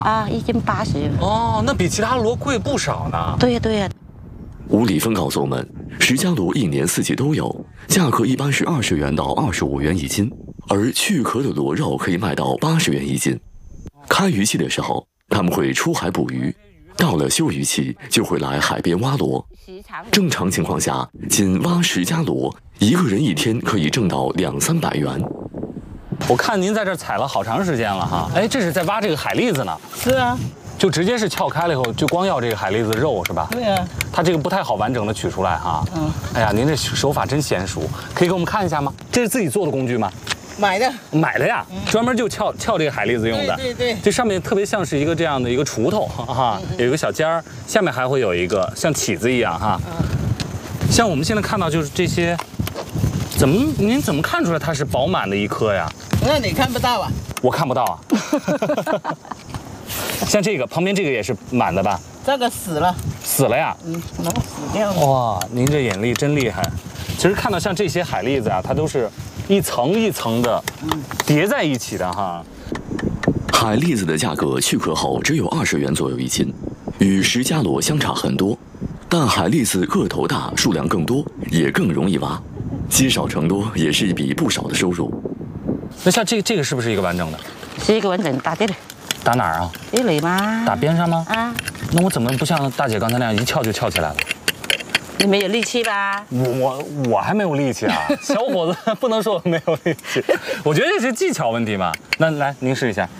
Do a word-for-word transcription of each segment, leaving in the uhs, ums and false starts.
啊，一斤八十。 哦，那比其他螺贵不少呢。 对呀对呀。 吴礼芬告诉我们，石家螺一年四季都有，价格一般是二十元到二十五元一斤，而去壳的螺肉可以卖到八十元一斤。开渔期的时候，他们会出海捕鱼，到了休渔期就会来海边挖螺。正常情况下，仅挖石家螺，一个人一天可以挣到两三百元。 我看您在这儿采了好长时间了哈，哎，这是在挖这个海蛎子呢。 是啊。 就直接是撬开了以后，就光要这个海蛎子肉是吧？ 对啊。 它这个不太好完整的取出来哈。嗯。哎呀，您这手法真娴熟，可以给我们看一下吗？这是自己做的工具吗？ 买的。 买的呀，专门就撬撬这个海蛎子用的。 对对对。 这上面特别像是一个这样的一个锄头哈，有一个小尖儿，下面还会有一个像起子一样哈。像我们现在看到就是这些，怎么您怎么看出来它是饱满的一颗呀？ 那你看不到啊？ 我看不到啊。像这个旁边这个也是满的吧？ 这个死了， 死了呀？ 嗯，能死掉了。 哇，您这眼力真厉害。其实看到像这些海蛎子啊，它都是一层一层的叠在一起的哈。 海蛎子的价格去壳后只有二十元左右一斤，与石家螺相差很多。但海蛎子个头大，数量更多，也更容易挖，积少成多也是一笔不少的收入。 那像这个这个是不是一个完整的？ 是一个完整打这里。 打哪儿啊？ 这里吗？ 打边上吗？ 啊。 那我怎么不像大姐刚才那样一撬就撬起来了？ 你没有力气吧？ 我我我还没有力气啊，小伙子不能说我没有力气，我觉得这是技巧问题嘛。那来您试一下。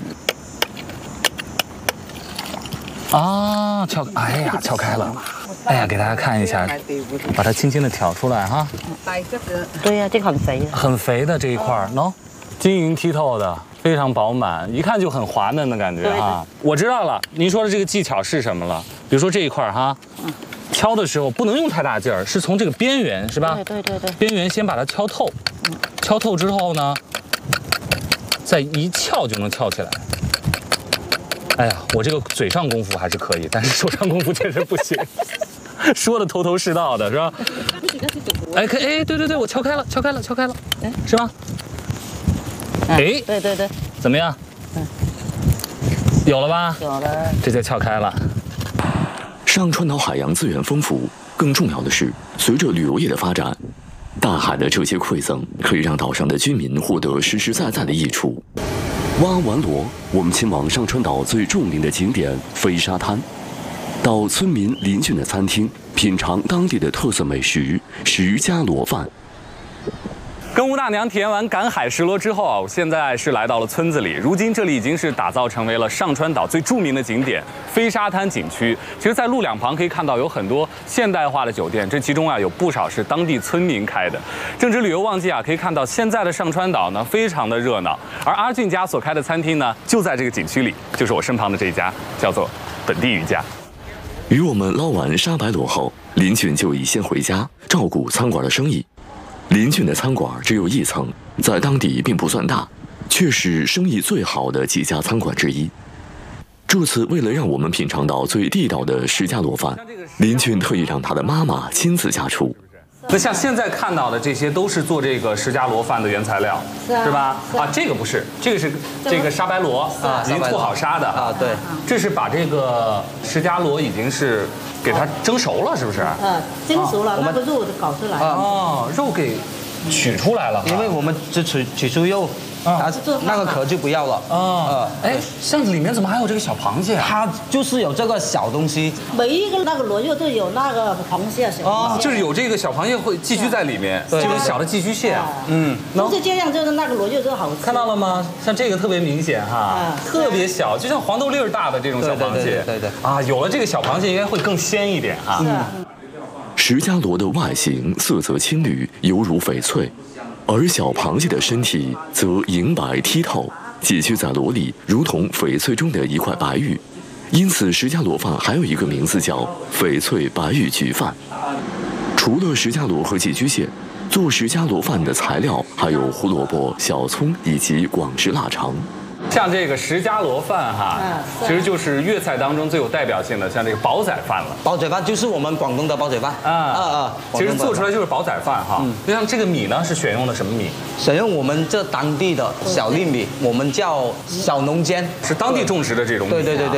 啊，撬，哎呀，撬开了。哎呀，给大家看一下，把它轻轻的挑出来哈。 对呀、啊，这个很肥。 很肥的这一块儿，喏，晶莹剔透的。非常饱满，一看就很滑嫩的感觉哈。我知道了，您说的这个技巧是什么了？比如说这一块哈，敲的时候不能用太大劲儿，是从这个边缘是吧？ 对对对对。 边缘先把它敲透，敲透之后呢，再一撬就能撬起来。哎呀，我这个嘴上功夫还是可以，但是手上功夫确实不行。说的头头是道的是吧？哎，可哎，对对对，我敲开了，敲开了，敲开了，是吧？哎， 对对对， 怎么样？嗯，有了吧？ 有了， 这就撬开了。 上川岛海洋资源丰富，更重要的是，随着旅游业的发展，大海的这些馈赠可以让岛上的居民获得实实在在的益处。挖完螺，我们前往上川岛最著名的景点飞沙滩，到村民邻近的餐厅品尝当地的特色美食石家螺饭。 跟吴大娘体验完赶海石螺之后啊，我现在是来到了村子里。如今这里已经是打造成为了上川岛最著名的景点飞沙滩景区。其实，在路两旁可以看到有很多现代化的酒店，这其中啊有不少是当地村民开的。正值旅游旺季啊，可以看到现在的上川岛呢非常的热闹。而阿俊家所开的餐厅呢，就在这个景区里，就是我身旁的这一家，叫做本地渔家。 与我们捞完沙白螺后，林俊就已先回家照顾餐馆的生意。林俊的餐馆只有一层，在当地并不算大，却是生意最好的几家餐馆之一。这次为了让我们品尝到最地道的石家螺饭，林俊特意让他的妈妈亲自下厨。 那像现在看到的这些都是做这个石家螺饭的原材料， 是啊， 是吧？ 是啊， 啊，这个不是，这个是这个沙白螺啊，已经吐好沙的啊，对， 这是把这个石家螺已经是给它蒸熟了，是不是？ 呃，蒸熟了，那个肉就搞出来。 哦，肉给取出来了， 因为我们只取取出肉。啊，那个壳就不要了。 啊，哎，巷子里面怎么还有这个小螃蟹啊？ 它就是有这个小东西， 每一个那个螺肉都有那个螃蟹，小螃蟹。 就是有这个小螃蟹会寄居在里面，这种小的寄居蟹。嗯， 都是这样，就是那个螺肉就好吃。 看到了吗？像这个特别明显哈，特别小，就像黄豆粒儿大的这种小螃蟹。 对对。 啊，有了这个小螃蟹，应该会更鲜一点哈。 石家螺的外形色泽青绿，犹如翡翠。而小螃蟹的身体则银白剔透，寄居在螺里，如同翡翠中的一块白玉。因此，石家螺饭还有一个名字叫翡翠白玉焗饭。除了石家螺和寄居蟹，做石家螺饭的材料还有胡萝卜、小葱以及广式腊肠。 像这个石家螺饭哈，其实就是粤菜当中最有代表性的，像这个煲仔饭了。 煲仔饭就是我们广东的煲仔饭啊啊啊！ 其实做出来就是煲仔饭哈。就像这个米呢，是选用的什么米？ 选用我们这当地的小粒米，我们叫小农尖， 是当地种植的这种米。 对对对对。